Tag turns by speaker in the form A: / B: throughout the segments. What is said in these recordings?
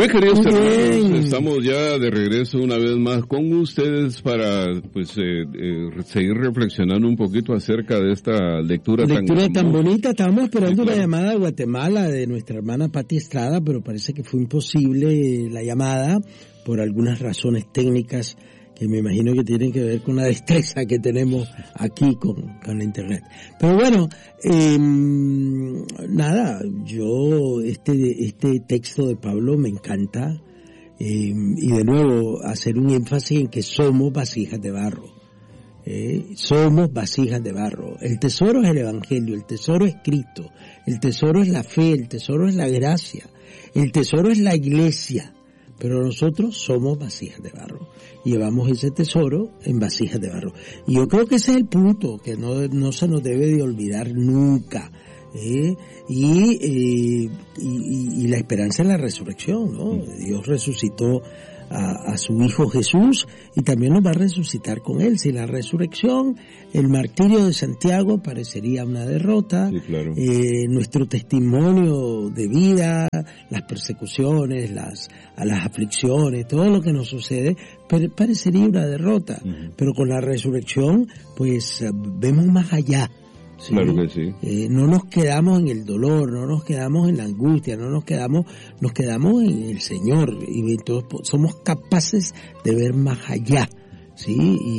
A: bien, queridos hermanos, estamos ya de regreso una vez más con ustedes para seguir reflexionando un poquito acerca de esta lectura
B: tan bonita. Estábamos esperando una llamada de Guatemala de nuestra hermana Pati Estrada, pero parece que fue imposible la llamada por algunas razones técnicas que me imagino que tienen que ver con la destreza que tenemos aquí con la internet. Pero bueno, yo este texto de Pablo me encanta, y de nuevo hacer un énfasis en que somos vasijas de barro. Somos vasijas de barro. El tesoro es el Evangelio, el tesoro es Cristo, el tesoro es la fe, el tesoro es la gracia, el tesoro es la iglesia. Pero nosotros somos vasijas de barro y llevamos ese tesoro en vasijas de barro. Y yo creo que ese es el punto que no se nos debe de olvidar nunca. Y la esperanza en la resurrección, ¿no? Dios resucitó a su Hijo Jesús y también nos va a resucitar con Él. Si la resurrección, el martirio de Santiago parecería una derrota,
A: sí, claro.
B: Nuestro testimonio de vida, las persecuciones, las aflicciones, todo lo que nos sucede, parecería una derrota. Uh-huh. Pero con la resurrección, pues vemos más allá. ¿Sí?
A: Claro que sí.
B: No nos quedamos en el dolor, no nos quedamos en la angustia, nos quedamos en el Señor, y entonces somos capaces de ver más allá, ¿sí?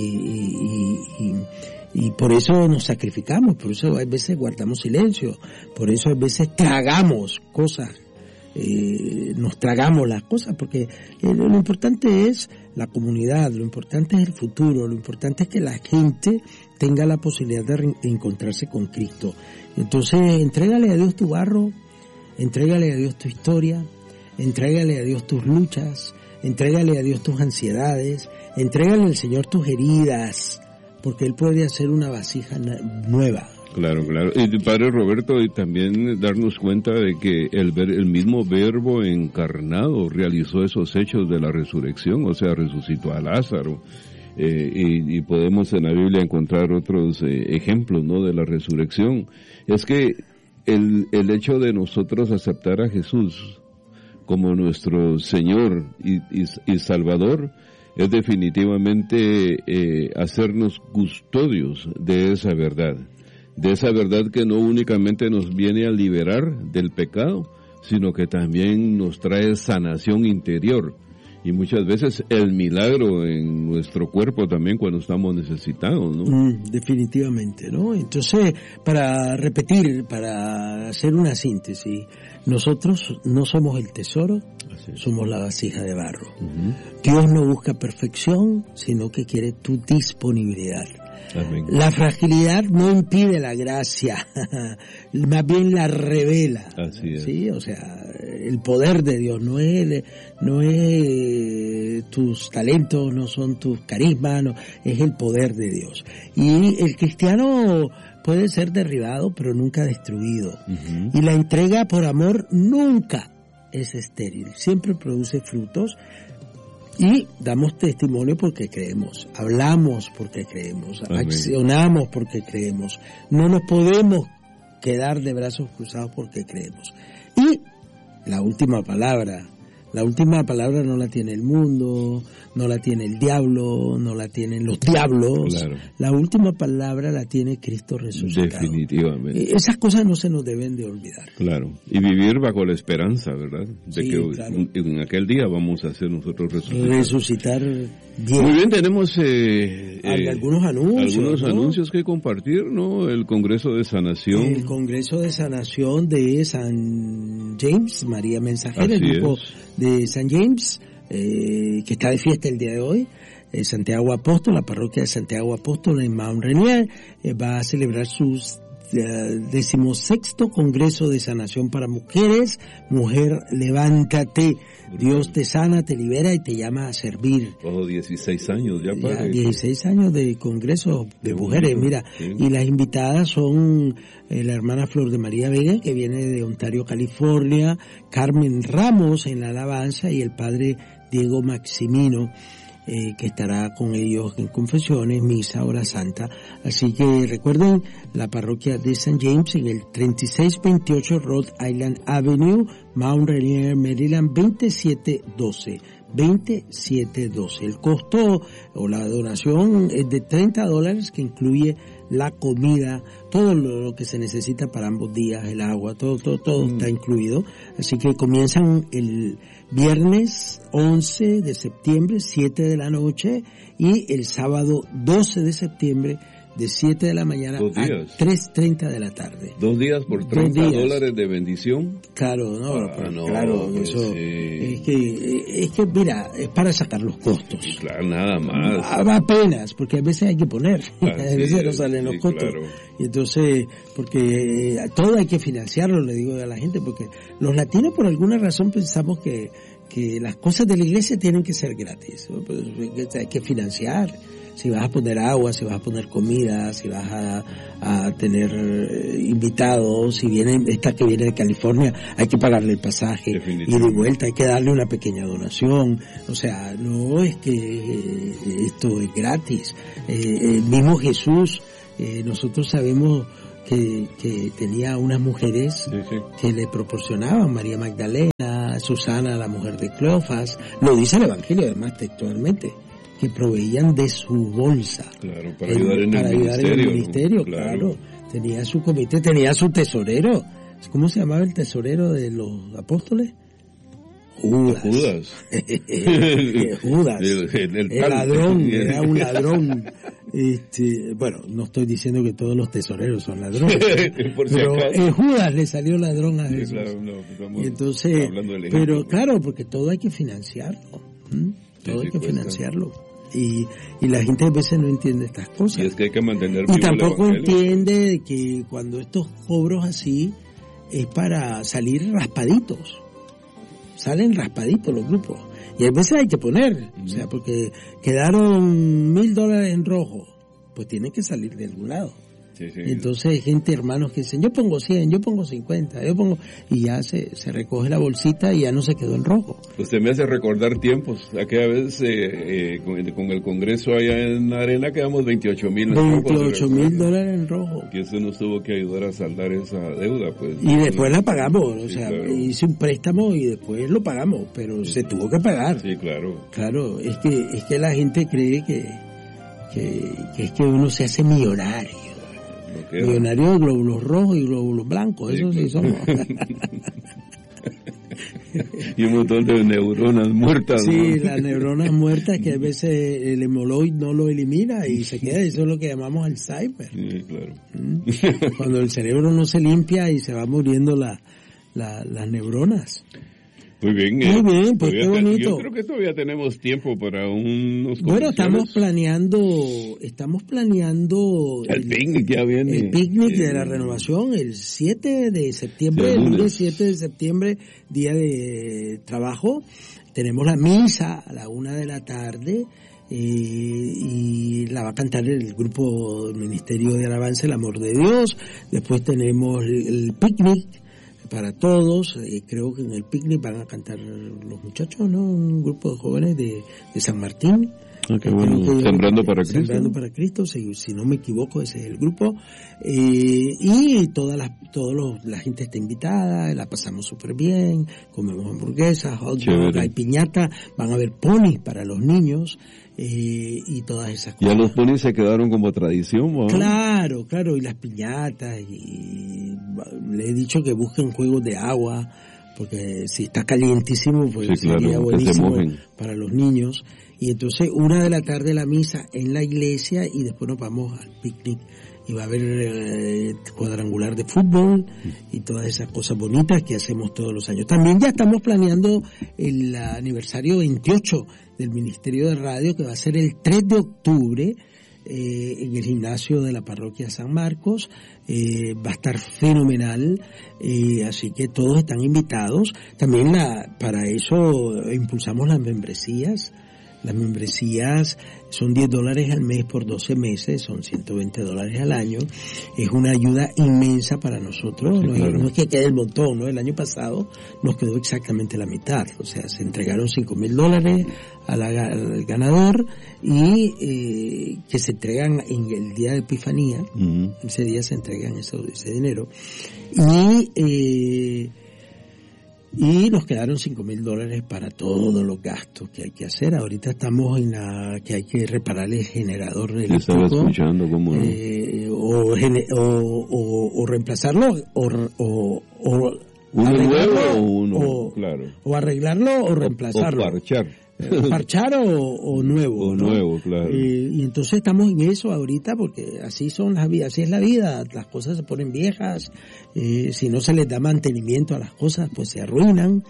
B: Y por eso nos sacrificamos, por eso a veces guardamos silencio, por eso a veces tragamos cosas, nos tragamos las cosas, porque lo importante es la comunidad, lo importante es el futuro, lo importante es que la gente tenga la posibilidad de encontrarse con Cristo. Entonces, entrégale a Dios tu barro, entrégale a Dios tu historia, entrégale a Dios tus luchas, entrégale a Dios tus ansiedades, entrégale al Señor tus heridas, porque Él puede hacer una vasija nueva.
A: Claro. Y Padre Roberto, y también darnos cuenta de que el mismo Verbo encarnado realizó esos hechos de la resurrección, o sea, resucitó a Lázaro. Y podemos en la Biblia encontrar otros ejemplos, ¿no?, de la resurrección. Es que el hecho de nosotros aceptar a Jesús como nuestro Señor y Salvador es definitivamente hacernos custodios de esa verdad que no únicamente nos viene a liberar del pecado, sino que también nos trae sanación interior. Y muchas veces el milagro en nuestro cuerpo también cuando estamos necesitados, ¿no?
B: Definitivamente, ¿no? Entonces, para repetir, para hacer una síntesis, nosotros no somos el tesoro, somos la vasija de barro. Uh-huh. Dios no busca perfección, sino que quiere tu disponibilidad. Amén. La fragilidad no impide la gracia, más bien la revela.
A: Así es.
B: ¿Sí? O sea, el poder de Dios no es tus talentos, no son tus carismas, no, es el poder de Dios. Y el cristiano puede ser derribado, pero nunca destruido. Uh-huh. Y la entrega por amor nunca es estéril, siempre produce frutos. Y damos testimonio porque creemos, hablamos porque creemos, amén, accionamos porque creemos, no nos podemos quedar de brazos cruzados porque creemos. Y la última palabra no la tiene el mundo, no la tiene el diablo, no la tienen los diablos. Claro. La última palabra la tiene Cristo resucitado.
A: Definitivamente.
B: Esas cosas no se nos deben de olvidar.
A: Claro. Y vivir bajo la esperanza, ¿verdad? De que
B: claro,
A: en aquel día vamos a ser nosotros
B: resucitar bien.
A: Muy bien, tenemos
B: algunos
A: anuncios que compartir, ¿no? El Congreso de Sanación.
B: El Congreso de Sanación de San James, María Mensajera, el grupo de San James, que está de fiesta el día de hoy. Santiago Apóstol, la parroquia de Santiago Apóstol en Mount Rainier, va a celebrar sus 16º Congreso de Sanación para Mujeres. Mujer, levántate. Dios te sana, te libera y te llama a servir.
A: 16 años ya, padre.
B: 16 años de Congreso de Mujeres, mira. Sí. Y las invitadas son la hermana Flor de María Vega, que viene de Ontario, California, Carmen Ramos en la alabanza y el padre Diego Maximino. que estará con ellos en confesiones, misa, hora santa. Así que recuerden la parroquia de St. James en el 3628 Rhode Island Avenue, Mount Rainier, Maryland 2712. El costo o la donación es de $30, que incluye la comida, todo lo que se necesita para ambos días, el agua, todo está incluido. Así que comienzan el viernes 11 de septiembre, 7 de la noche, y el sábado 12 de septiembre, de 7 de la mañana a 3:30 de la tarde.
A: 2 días por $30 de bendición.
B: Claro, claro,
A: pues
B: eso
A: sí.
B: es que mira, es para sacar los costos.
A: Claro, nada más.
B: Apenas, porque a veces hay que poner, a veces no salen los costos.
A: Claro.
B: Y entonces, porque todo hay que financiarlo, le digo a la gente, porque los latinos por alguna razón pensamos que las cosas de la iglesia tienen que ser gratis, pues hay que financiar. Si vas a poner agua, si vas a poner comida, si vas a tener invitados, si viene esta que viene de California, hay que pagarle el pasaje y de vuelta hay que darle una pequeña donación. O sea, no es que esto es gratis. El mismo Jesús, nosotros sabemos que tenía unas mujeres que le proporcionaban, María Magdalena, Susana, la mujer de Cleofas, lo dice el Evangelio además textualmente, que proveían de su bolsa.
A: Claro, para ayudar en el
B: ministerio, claro. Tenía su comité, tenía su tesorero. ¿Cómo se llamaba el tesorero de los apóstoles? Judas. Judas. El ladrón, era un ladrón. Bueno, no estoy diciendo que todos los tesoreros son ladrones, pero Judas le salió ladrón a Jesús. Claro, y entonces, pero claro, porque todo hay que financiarlo. Todo hay que financiarlo. Y la gente a veces no entiende estas cosas.
A: Y es que hay que mantener
B: vivo. Y tampoco entiende que cuando estos cobros así es para salir raspaditos. Salen raspaditos los grupos. Y a veces hay que poner, o sea, porque quedaron $1,000 en rojo, pues tienen que salir de algún lado. Y entonces hay gente, hermanos, que dicen, yo pongo 100, yo pongo 50, yo pongo, y ya se recoge la bolsita y ya no se quedó en rojo.
A: Usted me hace recordar tiempos. Aquella vez con el Congreso allá en la Arena quedamos $28,000
B: en rojo.
A: Que eso nos tuvo que ayudar a saldar esa deuda, pues.
B: Y después la pagamos, o sea, claro. Hice un préstamo y después lo pagamos, pero se tuvo que pagar.
A: Sí, claro.
B: Claro, es que la gente cree que es que uno se hace millonario. Millonario de glóbulos rojos y glóbulos blancos, eso sí somos.
A: Y un montón de neuronas muertas.
B: Sí, ¿no? Las neuronas muertas que a veces el hemoloide no lo elimina y se queda, eso es lo que llamamos Alzheimer.
A: Sí, claro.
B: Cuando el cerebro no se limpia y se va muriendo las neuronas.
A: Muy bien,
B: pues qué bonito.
A: Yo creo que todavía tenemos tiempo para unos comerciales.
B: Bueno, estamos planeando
A: el picnic ya viene.
B: El picnic de la renovación el 7 de septiembre, el lunes 7 de septiembre, día de trabajo. Tenemos la misa a la 1 de la tarde. Y la va a cantar el grupo del Ministerio de Alabanza, el Amor de Dios. Después tenemos el picnic para todos. Creo que en el picnic van a cantar los muchachos, ¿no? Un grupo de jóvenes de San Martín.
A: Okay, bueno. Sembrando para Cristo.
B: Sembrando para Cristo, si no me equivoco, ese es el grupo. Y la gente está invitada, la pasamos súper bien, comemos hamburguesas, hot dog, hay piñata, van a haber ponis para los niños. Y todas esas cosas.
A: Ya los ponis se quedaron como tradición, ¿no?
B: Claro, y las piñatas, y le he dicho que busquen juegos de agua, porque si está calientísimo, pues sí, sería buenísimo para los niños. Y entonces 1 de la tarde la misa en la iglesia y después nos vamos al picnic y va a haber cuadrangular de fútbol y todas esas cosas bonitas que hacemos todos los años. También ya estamos planeando el aniversario 28 del Ministerio de Radio, que va a ser el 3 de octubre en el gimnasio de la parroquia San Marcos. Va a estar fenomenal, así que todos están invitados. También para eso impulsamos las membresías. Las membresías son $10 al mes por 12 meses, son $120 al año. Es una ayuda inmensa para nosotros. Sí, claro. No es que quede el montón, ¿no? El año pasado nos quedó exactamente la mitad. O sea, se entregaron $5,000 al ganador y que se entregan en el día de Epifanía. Uh-huh. Ese día se entregan ese dinero. Y nos quedaron $5,000 para todos los gastos que hay que hacer. Ahorita estamos en que hay que reparar el generador eléctrico.
A: Estaba escuchando cómo
B: o reemplazarlo o
A: uno nuevo o uno, claro.
B: O arreglarlo o reemplazarlo.
A: O parchar.
B: Parchar o nuevo.
A: O
B: ¿no?
A: nuevo, claro.
B: Y entonces estamos en eso ahorita porque así son las vidas, así es la vida. Las cosas se ponen viejas, si no se les da mantenimiento a las cosas, pues se arruinan.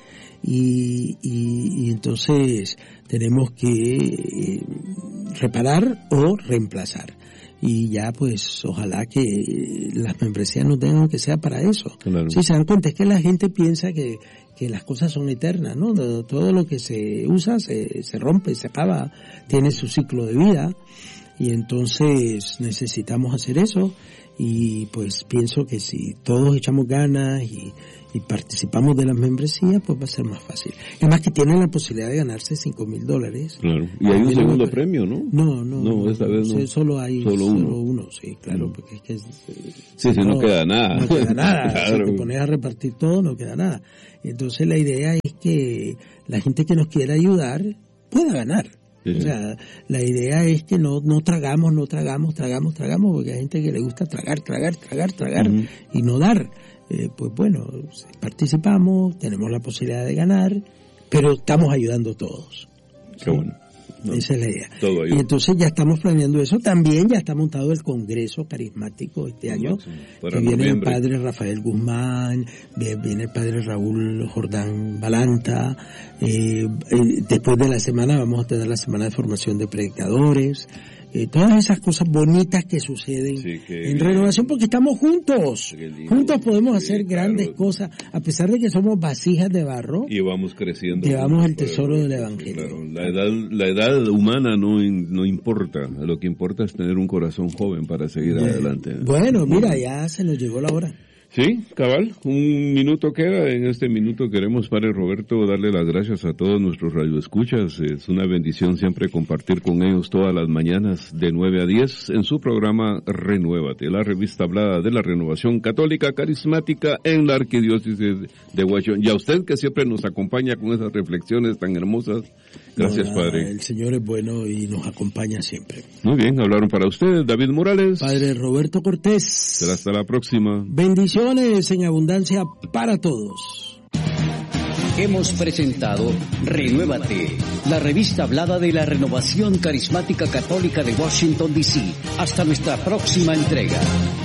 B: Y entonces tenemos que reparar o reemplazar. Y ya pues ojalá que las membresías nos den que sea para eso.
A: Claro.
B: Si se dan cuenta es que la gente piensa que las cosas son eternas, ¿no? Todo lo que se usa se rompe, se acaba, tiene su ciclo de vida y entonces necesitamos hacer eso y pues pienso que si todos echamos ganas y participamos de las membresías, pues va a ser más fácil. Además que tienen la posibilidad de ganarse $5,000.
A: Claro. Y hay un segundo premio, ¿no?
B: No,
A: esta vez no.
B: Solo uno, sí, claro, porque es que
A: sí, no queda nada.
B: No queda nada.
A: Claro.
B: Si te pones a repartir todo, no queda nada. Entonces la idea es que la gente que nos quiera ayudar pueda ganar. Sí. O sea, la idea es que no tragamos, porque hay gente que le gusta tragar uh-huh. y no dar. Pues bueno, participamos, tenemos la posibilidad de ganar, pero estamos ayudando todos.
A: Qué bueno.
B: No, esa es la idea.
A: Todo
B: y entonces ya estamos planeando eso. También ya está montado el Congreso Carismático este año, que viene el padre Rafael Guzmán, viene el padre Raúl Jordán Balanta. Después de la semana vamos a tener la semana de formación de predicadores. Todas esas cosas bonitas que suceden en Renovación, porque estamos juntos. Juntos podemos hacer grandes cosas, a pesar de que somos vasijas de barro.
A: Y vamos creciendo.
B: Llevamos el tesoro del Evangelio.
A: Claro. La edad humana no importa. Lo que importa es tener un corazón joven para seguir adelante.
B: Bueno, mira, ya se nos llegó la hora.
A: Sí, cabal, un minuto queda. En este minuto queremos, Padre Roberto, darle las gracias a todos nuestros radioescuchas. Es una bendición siempre compartir con ellos todas las mañanas de 9 a 10 en su programa Renuévate, la revista hablada de la renovación católica carismática en la Arquidiócesis de Washington. Y a usted que siempre nos acompaña con esas reflexiones tan hermosas. Gracias, Padre.
B: El Señor es bueno y nos acompaña siempre.
A: Muy bien, hablaron para ustedes David Morales.
B: Padre Roberto Cortés.
A: Será hasta la próxima.
B: Bendiciones en abundancia para todos.
C: Hemos presentado Renuévate, la revista hablada de la renovación carismática católica de Washington, D.C. Hasta nuestra próxima entrega.